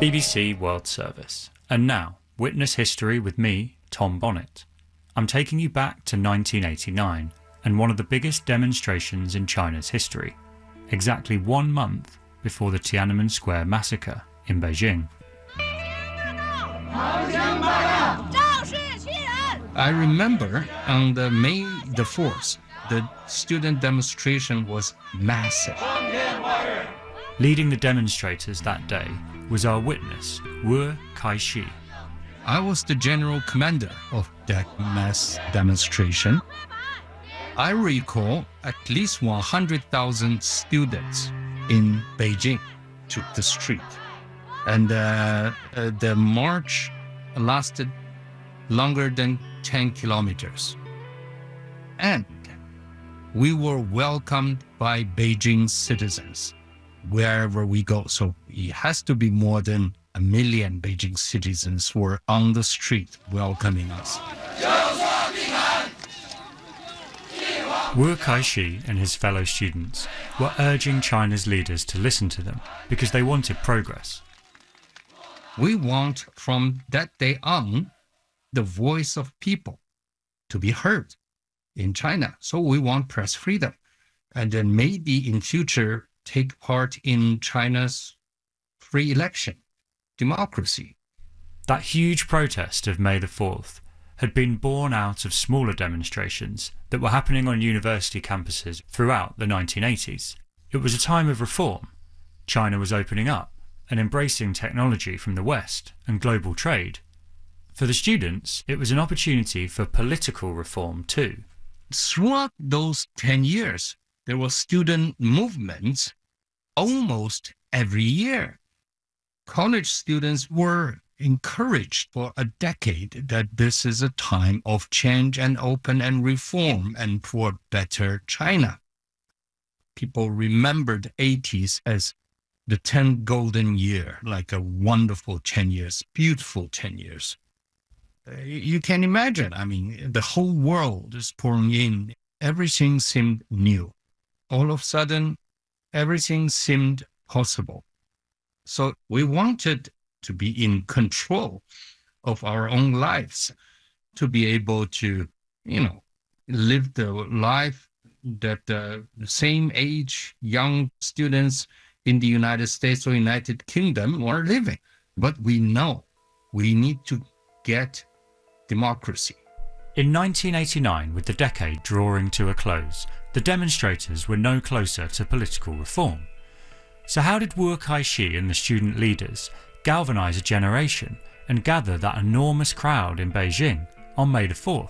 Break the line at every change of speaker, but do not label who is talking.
BBC World Service. And now, witness history with me, Tom Bonnet. I'm taking you back to 1989 and one of the biggest demonstrations in China's history, exactly 1 month before the Tiananmen Square massacre in Beijing.
I remember on the May the 4th, the student demonstration was massive.
Leading the demonstrators that day was our witness, Wu Kai-shi.
I was the general commander of that mass demonstration. I recall at least 100,000 students in Beijing took the street. And the march lasted longer than 10 kilometers. And we were welcomed by Beijing citizens wherever we go. So it has to be more than 1 million Beijing citizens were on the street welcoming us.
Wu Kai-shi and his fellow students were urging China's leaders to listen to them because they wanted progress.
We want from that day on the voice of people to be heard in China. So we want press freedom, and then maybe in future take part in China's free election, democracy.
That huge protest of May the 4th had been born out of smaller demonstrations that were happening on university campuses throughout the 1980s. It was a time of reform. China was opening up and embracing technology from the West and global trade. For the students, it was an opportunity for political reform too.
Throughout those 10 years, there were student movements almost every year. College students were encouraged for a decade that this is a time of change and open and reform and for better China. People remembered the 80s as the 10 golden year, like a wonderful 10 years, beautiful 10 years. You can imagine, I mean, the whole world is pouring in. Everything seemed new. All of a sudden, everything seemed possible. So we wanted to be in control of our own lives, to be able to, live the life that the same age young students in the United States or United Kingdom were living. But we know we need to get democracy.
In 1989, with the decade drawing to a close, the demonstrators were no closer to political reform. So how did Wu Kai-shi and the student leaders galvanise a generation and gather that enormous crowd in Beijing on May the 4th?